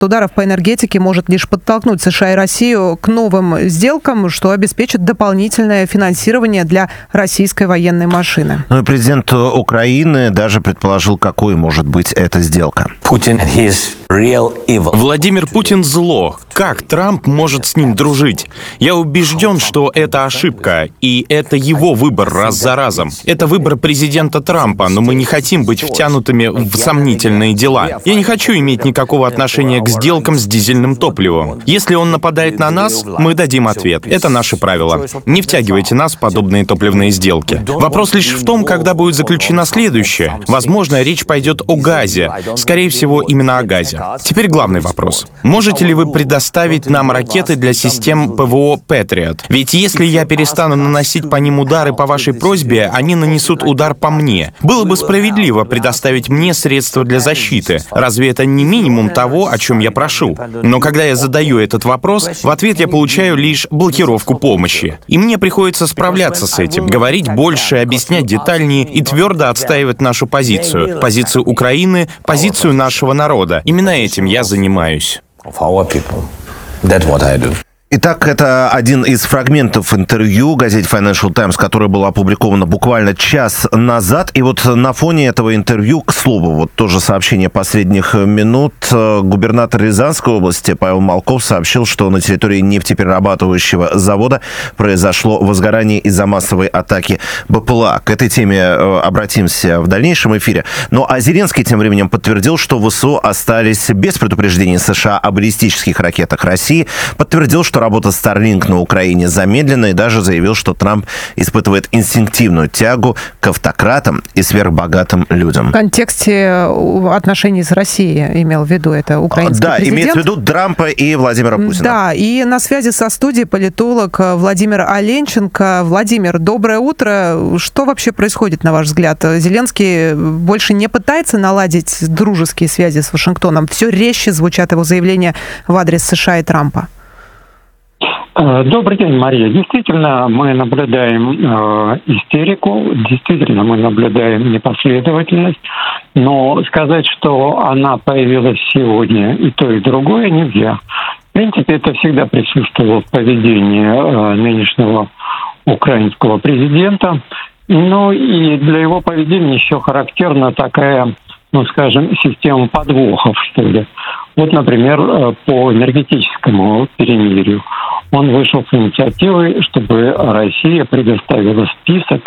ударов по энергетике может лишь подтолкнуть США и Россию к новым сделкам, что обеспечит дополнительное финансирование для российской военной машины. Ну и президент Украины даже предположил, какой может быть эта сделка. Владимир Путин зло. Как Трамп может с ним дружить? Я убежден, что это ошибка, и это его выбор раз за разом. Это выбор президента Трампа, но мы не хотим быть втянутыми в сомнительные дела. Я не хочу иметь никакого отношения к сделкам с дизельным топливом. Если он нападает на нас, мы дадим ответ. Это наши правила. Не втягивайте нас в подобные топливные сделки. Вопрос лишь в том, когда будет заключена следующая. Возможно, речь пойдет о газе. Скорее всего, именно о газе. Теперь главный вопрос. Можете ли вы предоставить нам ракеты для систем ПВО «Патриот»? Ведь если я перестану наносить по ним удары по вашей просьбе, они нанесут удар по мне. Было бы справедливо предоставить мне средства для защиты. Разве это не минимум того, о чем я прошу? Но когда я задаю этот вопрос, в ответ я получаю лишь блокировку помощи. И мне приходится справляться с этим, говорить больше, объяснять детальнее и твердо отстаивать нашу позицию. Позицию Украины, позицию нашего народа. Именно этим я занимаюсь. Итак, это один из фрагментов интервью газете Financial Times, которое было опубликовано буквально час назад. И вот на фоне этого интервью, к слову, вот тоже сообщение последних минут, губернатор Рязанской области Павел Малков сообщил, что на территории нефтеперерабатывающего завода произошло возгорание из-за массовой атаки БПЛА. К этой теме обратимся в дальнейшем эфире. Ну а Зеленский тем временем подтвердил, что ВСУ остались без предупреждений США о баллистических ракетах России. Подтвердил, что работа Starlink на Украине замедлена, и даже заявил, что Трамп испытывает инстинктивную тягу к автократам и сверхбогатым людям. В контексте отношений с Россией имел в виду это украинский президент. Да, имеется в виду Трампа и Владимира Путина. Да, и на связи со студией политолог Владимир Оленченко. Владимир, доброе утро. Что вообще происходит, на ваш взгляд? Зеленский больше не пытается наладить дружеские связи с Вашингтоном? Все резче звучат его заявления в адрес США и Трампа. Добрый день, Мария. Действительно, мы наблюдаем истерику, действительно, мы наблюдаем непоследовательность, но сказать, что она появилась сегодня и то, и другое, нельзя. В принципе, это всегда присутствовало в поведении нынешнего украинского президента, но и для его поведения еще характерна такая, система подвохов, что ли. Вот, например, по энергетическому перемирию. Он вышел с инициативой, чтобы Россия предоставила список,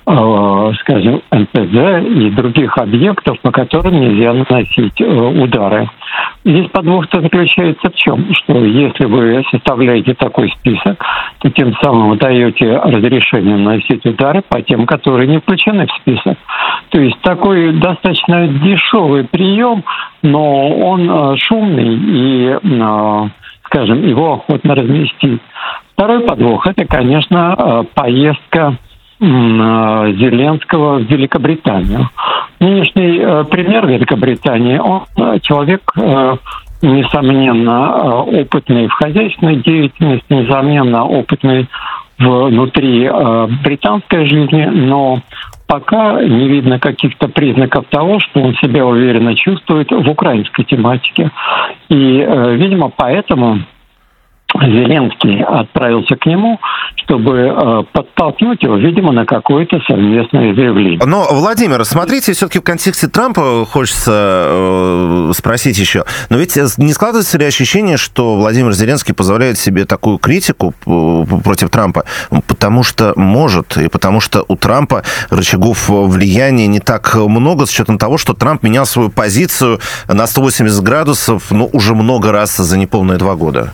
НПЗ и других объектов, по которым нельзя наносить удары. Здесь подвох-то заключается в чем? Что если вы составляете такой список, то тем самым вы даете разрешение наносить удары по тем, которые не включены в список. То есть такой достаточно дешевый прием, но он шумный и, его охотно разместить. Второй подвох – это, конечно, поездка Зеленского в Великобританию. Нынешний премьер Великобритании, он человек, несомненно, опытный в хозяйственной деятельности, несомненно, опытный внутри британской жизни, но пока не видно каких-то признаков того, что он себя уверенно чувствует в украинской тематике. И, видимо, поэтому Зеленский отправился к нему, чтобы подтолкнуть его, видимо, на какое-то совместное заявление. Но, Владимир, смотрите, все-таки в контексте Трампа хочется спросить еще. Но ведь не складывается ли ощущение, что Владимир Зеленский позволяет себе такую критику против Трампа, потому что может, и потому что у Трампа рычагов влияния не так много, с учетом того, что Трамп менял свою позицию на 180 градусов, уже много раз за неполные 2 года?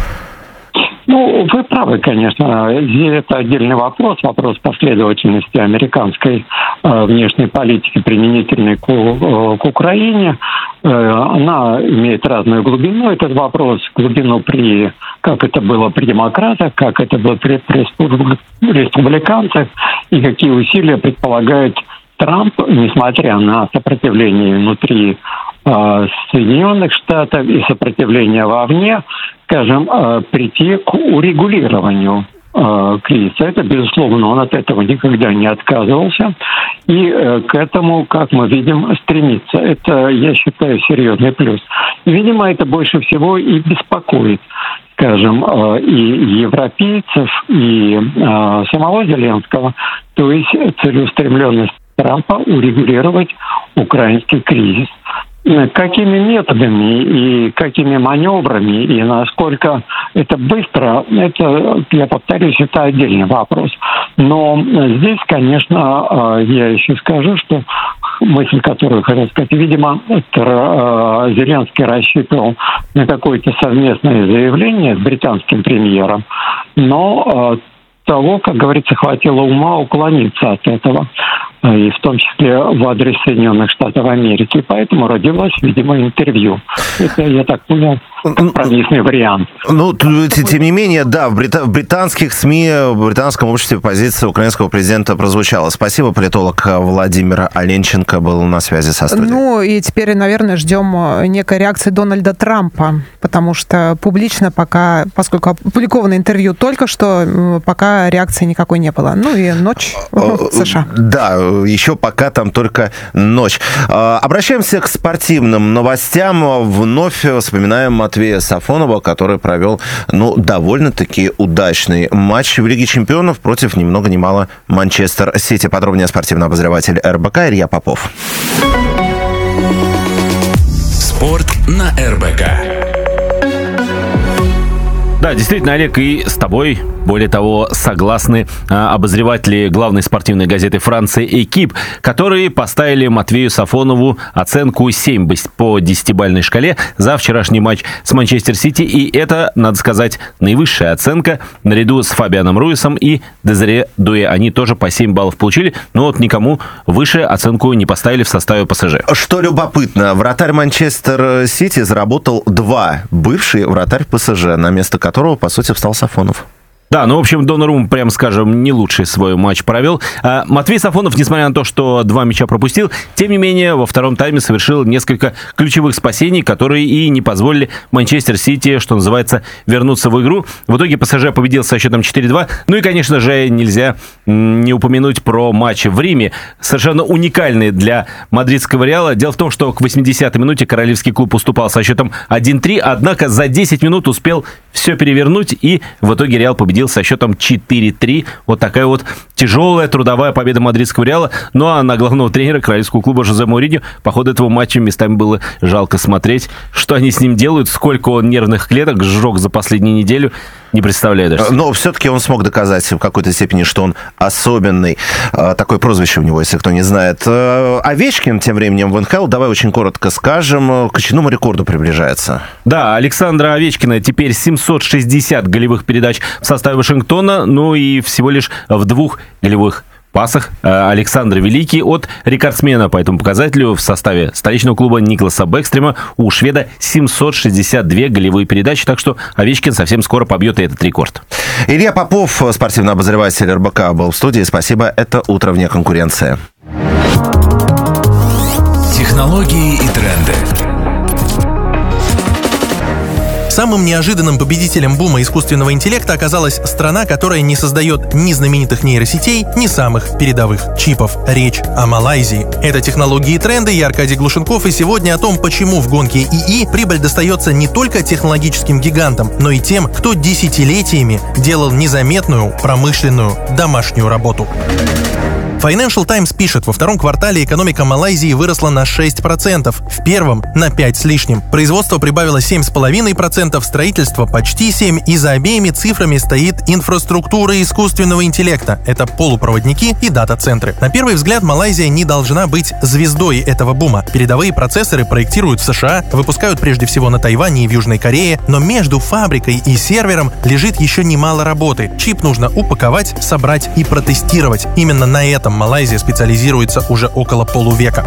Вы правы, конечно. Это отдельный вопрос последовательности американской внешней политики, применительной к Украине. Она имеет разную глубину, этот вопрос. Глубину как это было при демократах, как это было при республиканцах, и какие усилия предполагает Трамп, несмотря на сопротивление внутри Соединенных Штатов и сопротивление вовне, прийти к урегулированию кризиса. Это, безусловно, он от этого никогда не отказывался. И к этому, как мы видим, стремится. Это, я считаю, серьезный плюс. И, видимо, это больше всего и беспокоит, скажем, и европейцев, и самого Зеленского. То есть целеустремленность Трампа урегулировать украинский кризис. Какими методами и какими маневрами, и насколько это быстро, это, я повторюсь, это отдельный вопрос. Но здесь, конечно, я еще скажу, что мысль, которую хотел сказать, видимо, Зеленский рассчитывал на какое-то совместное заявление с британским премьером, но того, как говорится, хватило ума уклониться от этого, и в том числе в адрес Соединенных Штатов Америки. Поэтому родилось, видимо, интервью. Это, я так понял, компромиссный вариант. Ну, тем не менее, да, в британских СМИ, в британском обществе позиция украинского президента прозвучала. Спасибо, политолог Владимир Аленченко был на связи со студией. Ну, и теперь, наверное, ждем некой реакции Дональда Трампа, потому что публично пока, поскольку опубликовано интервью только что, пока реакции никакой не было. Ну и ночь в США. Да, еще пока там только ночь. Обращаемся к спортивным новостям. Вновь вспоминаем Матвея Сафонова, который провел, довольно-таки удачный матч в Лиге чемпионов против ни много ни мало Манчестер Сити. Подробнее спортивный обозреватель РБК Илья Попов. Спорт на РБК. Да, действительно, Олег, и с тобой, более того, согласны обозреватели главной спортивной газеты Франции «Экип», которые поставили Матвею Сафонову оценку 7 по 10-бальной шкале за вчерашний матч с Манчестер Сити. И это, надо сказать, наивысшая оценка наряду с Фабианом Руисом и Дезире Дуэ. Они тоже по 7 баллов получили, но вот никому выше оценку не поставили в составе ПСЖ. Что любопытно, вратарь Манчестер Сити заработал 2, бывший вратарь ПСЖ, на место которого, по сути, встал Сафонов. Да, в общем, Доннарумма, прям скажем, не лучший свой матч провел. Матвей Сафонов, несмотря на то, что 2 мяча пропустил, тем не менее, во втором тайме совершил несколько ключевых спасений, которые и не позволили Манчестер Сити, что называется, вернуться в игру. В итоге ПСЖ победил со счетом 4-2. Ну и, конечно же, нельзя не упомянуть про матч в Риме. Совершенно уникальный для мадридского Реала. Дело в том, что к 80-й минуте королевский клуб уступал со счетом 1-3, однако за 10 минут успел все перевернуть, и в итоге Реал победил со счетом 4-3. Вот такая вот тяжелая трудовая победа мадридского Реала. Ну а на главного тренера королевского клуба Жозе Моуриньо по ходу этого матча местами было жалко смотреть. Что они с ним делают, сколько он нервных клеток сжег за последнюю неделю, не представляю даже. Но все-таки он смог доказать в какой-то степени, что он особенный. Такое прозвище у него, если кто не знает. Овечкин тем временем в НХЛ, давай очень коротко скажем, к очередному рекорду приближается. Да, Александра Овечкина теперь 760 голевых передач в составе Вашингтона, ну и всего лишь в 2 голевых пасах Александр Великий от рекордсмена по этому показателю в составе столичного клуба Никласа Бэкстрима. У шведа 762 голевые передачи, так что Овечкин совсем скоро побьет и этот рекорд. Илья Попов, спортивный обозреватель РБК, был в студии. Спасибо. Это «Утро вне конкуренции». Технологии и тренды. Самым неожиданным победителем бума искусственного интеллекта оказалась страна, которая не создает ни знаменитых нейросетей, ни самых передовых чипов. Речь о Малайзии. Это «Технологии и тренды». Я Аркадий Глушенков, и сегодня о том, почему в гонке ИИ прибыль достается не только технологическим гигантам, но и тем, кто десятилетиями делал незаметную промышленную домашнюю работу. Financial Times пишет, во втором квартале экономика Малайзии выросла на 6%, в первом – на 5 с лишним. Производство прибавило 7,5%, строительство – почти 7%, и за обеими цифрами стоит инфраструктура искусственного интеллекта. Это полупроводники и дата-центры. На первый взгляд, Малайзия не должна быть звездой этого бума. Передовые процессоры проектируют в США, выпускают прежде всего на Тайване и в Южной Корее, но между фабрикой и сервером лежит еще немало работы. Чип нужно упаковать, собрать и протестировать. Именно на этом Малайзия специализируется уже около полувека.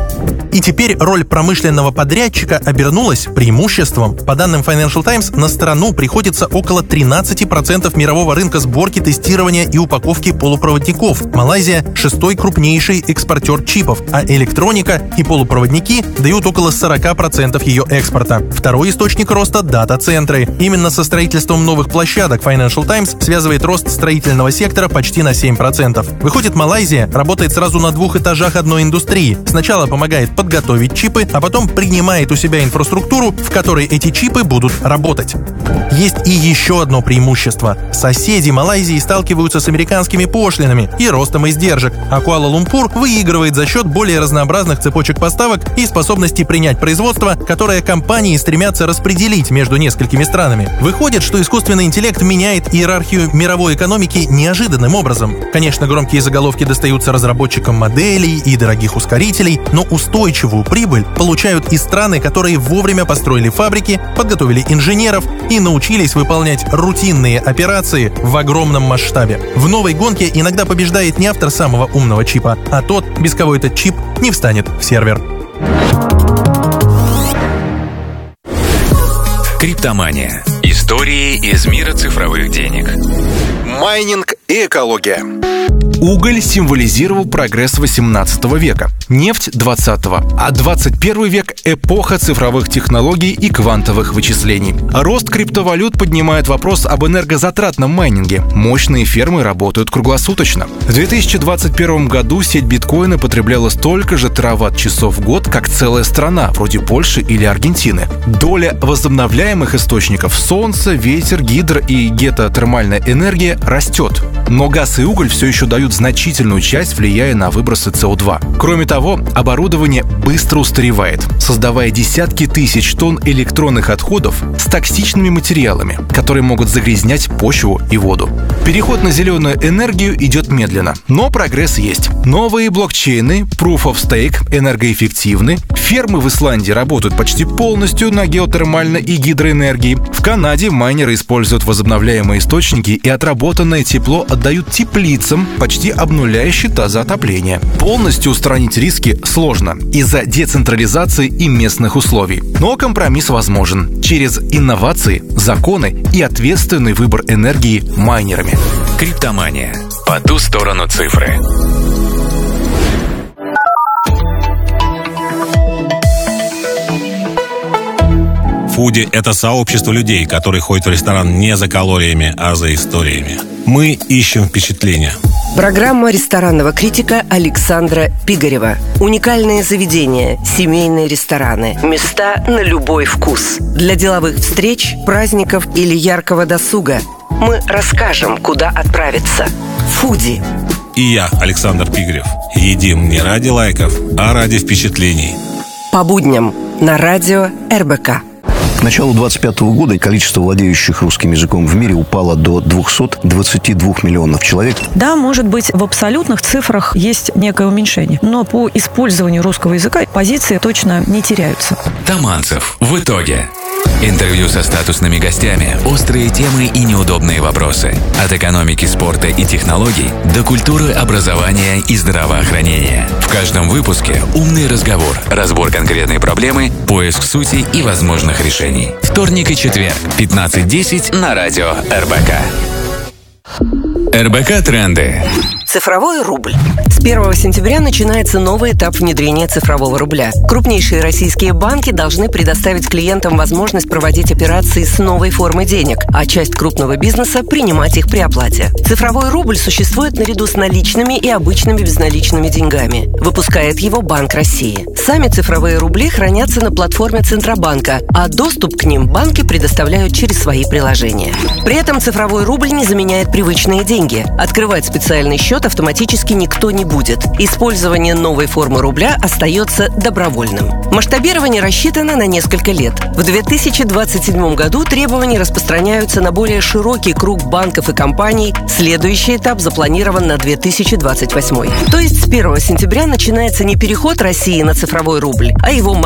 И теперь роль промышленного подрядчика обернулась преимуществом. По данным Financial Times, на страну приходится около 13% мирового рынка сборки, тестирования и упаковки полупроводников. Малайзия – 6-й крупнейший экспортер чипов, а электроника и полупроводники дают около 40% ее экспорта. Второй источник роста – дата-центры. Именно со строительством новых площадок Financial Times связывает рост строительного сектора почти на 7%. Выходит, Малайзия работает сразу на 2 этажах одной индустрии. Сначала помогает подготовить чипы, а потом принимает у себя инфраструктуру, в которой эти чипы будут работать. Есть и еще одно преимущество. Соседи Малайзии сталкиваются с американскими пошлинами и ростом издержек, а Куала-Лумпур выигрывает за счет более разнообразных цепочек поставок и способности принять производство, которое компании стремятся распределить между несколькими странами. Выходит, что искусственный интеллект меняет иерархию мировой экономики неожиданным образом. Конечно, громкие заголовки достаются разработчикам моделей и дорогих ускорителей, но устойчивую прибыль получают и страны, которые вовремя построили фабрики, подготовили инженеров и научились выполнять рутинные операции в огромном масштабе. В новой гонке иногда побеждает не автор самого умного чипа, а тот, без кого этот чип не встанет в сервер. Криптомания. Истории из мира цифровых денег. Майнинг и экология. Уголь символизировал прогресс 18 века, нефть – 20-го, а 21 век – эпоха цифровых технологий и квантовых вычислений. Рост криптовалют поднимает вопрос об энергозатратном майнинге. Мощные фермы работают круглосуточно. В 2021 году сеть биткоина потребляла столько же тераватт-часов в год, как целая страна, вроде Польши или Аргентины. Доля возобновляемых источников – солнце, ветер, гидро и геотермальная энергия – растет. Но газ и уголь все еще дают значительную часть, влияя на выбросы СО2. Кроме того, оборудование быстро устаревает, создавая десятки тысяч тонн электронных отходов с токсичными материалами, которые могут загрязнять почву и воду. Переход на зеленую энергию идет медленно, но прогресс есть. Новые блокчейны, Proof of Stake, энергоэффективны. Фермы в Исландии работают почти полностью на геотермальной и гидроэнергии. В Канаде майнеры используют возобновляемые источники и отработанное тепло отдают теплицам, почти обнуляя счета за отопление. Полностью устранить риски сложно из-за децентрализации и местных условий. Но компромисс возможен через инновации, законы и ответственный выбор энергии майнерами. Криптомания. По ту сторону цифры. Фуди – это сообщество людей, которые ходят в ресторан не за калориями, а за историями. Мы ищем впечатления. Программа ресторанного критика Александра Пигарева. Уникальные заведения, семейные рестораны, места на любой вкус. Для деловых встреч, праздников или яркого досуга. Мы расскажем, куда отправиться. Фуди. И я, Александр Пигарев. Едим не ради лайков, а ради впечатлений. По будням на радио РБК. К началу 2025 года количество владеющих русским языком в мире упало до 222 миллионов человек. Да, может быть, в абсолютных цифрах есть некое уменьшение, но по использованию русского языка позиции точно не теряются. Таманцев. В итоге. Интервью со статусными гостями, острые темы и неудобные вопросы. От экономики, спорта и технологий до культуры, образования и здравоохранения. В каждом выпуске умный разговор, разбор конкретной проблемы, поиск сути и возможных решений. Вторник и четверг, 15:10 на радио РБК. РБК Тренды. Цифровой рубль. С 1 сентября начинается новый этап внедрения цифрового рубля. Крупнейшие российские банки должны предоставить клиентам возможность проводить операции с новой формой денег, а часть крупного бизнеса принимать их при оплате. Цифровой рубль существует наряду с наличными и обычными безналичными деньгами. Выпускает его Банк России. Сами цифровые рубли хранятся на платформе Центробанка, а доступ к ним банки предоставляют через свои приложения. При этом цифровой рубль не заменяет привычные деньги. Открывать специальный счет автоматически никто не будет. Использование новой формы рубля остается добровольным. Масштабирование рассчитано на несколько лет. В 2027 году требования распространяются на более широкий круг банков и компаний. Следующий этап запланирован на 2028. То есть с 1 сентября начинается не переход России на цифровой рубль, а его